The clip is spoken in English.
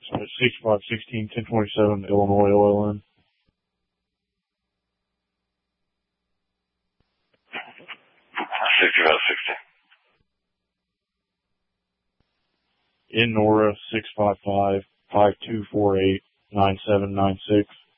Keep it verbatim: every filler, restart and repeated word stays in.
sixty-five sixteen ten twenty-seven Illinois L L N. sixty-five sixteen. In Nora six five five five two four eight nine seven nine six.